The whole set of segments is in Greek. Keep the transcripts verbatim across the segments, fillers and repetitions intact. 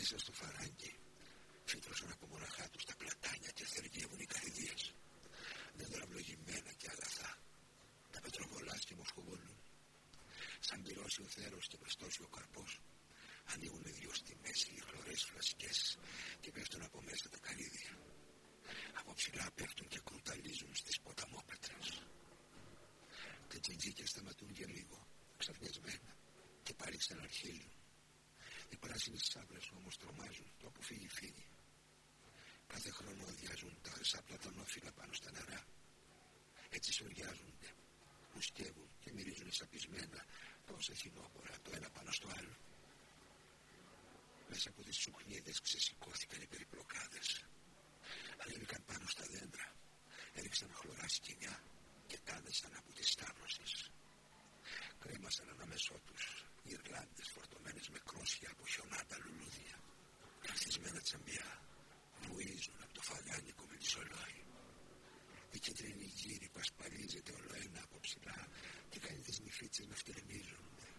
Μέσα στο φαράγγι φύτρωσαν από μοναχά τους τα πλατάνια και θεργεύουν οι καρυδίες. Δέντρα βλογημένα και αλαθά, τα πετροβολάς και μοσχοβολούν. Σαν πυρώσει ο θέρος και πεστώσει ο καρπός, ανοίγουνε δυο στη μέση οι χλωρές φλασικές και πέφτουν από μέσα τα καρύδια. Από ψηλά πέφτουν και κρουταλίζουν στις ποταμόπετρες. Τα τζιτζίκια σταματούν για λίγο, ξαφνιασμένα, και πάλι ξαναρχίζουν. Οι πράσινες σάβλες όμως τρομάζουν, το αποφύγει φύγει. Κάθε χρόνο αδειάζουν τα χρυσά πλατανόφυλλα πάνω στα νερά. Έτσι σωριάζονται, μουσκεύουν και μυρίζουν σαπισμένα τόσα χινόπορα το ένα πάνω στο άλλο. Μέσα από τις σουχνίδες ξεσηκώθηκαν οι περιπλοκάδες. Ανέβηκαν πάνω στα δέντρα, έριξαν χλωρά σκοινιά και τάδεσαν από τις στάβλωσες. Κρέμασαν ανάμεσό τους γυρλάντες φορτωμένες με κρόσια από χιονάτα λουλούδια. Καθισμένα τσαμπιά βουίζουν από το φαλιάνικο με λισολόι. Η κίτρινη γύρι πασπαλίζεται ολοένα από ψηλά και κάνει τις νυφίτσες να φτυρεμίζονται.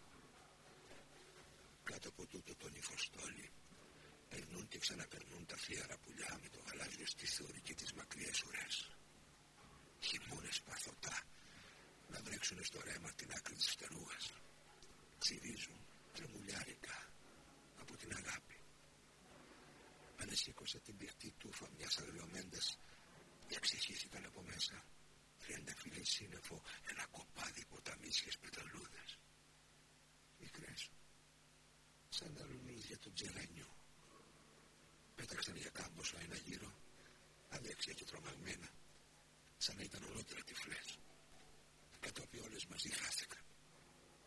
Κάτω από τούτο τον ηφοστόλι περνούν και ξαναπερνούν τα φλιάρα πουλιά με το γαλάζιο στιθούρι και τις μακριές ουρές. Χειμώνες παθωτά να βρέξουν στο ρέμα την άκρη της φτερούγας. Τσιρίζουν τρεμουλιάρικα από την αγάπη. Ανεσήκωσα την πηχτή τούφα μιας αγριομέντας και εξηγήθηκαν από μέσα τριανταφυλλή σύννεφο ένα κοπάδι ποταμίσιες πεταλούδες. Μικρές, σαν τα λουλούδια του τζερανιού. Πέτραξαν για κάμποσο ένα γύρο, αδέξια και τρομαγμένα, σαν να ήταν ολότερα τυφλές. Κατόπι όλες μαζί χάθηκαν,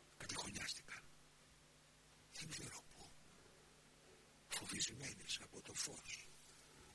κατεχωνιάστηκαν. Δεν ξέρω πού, φοβισμένες από το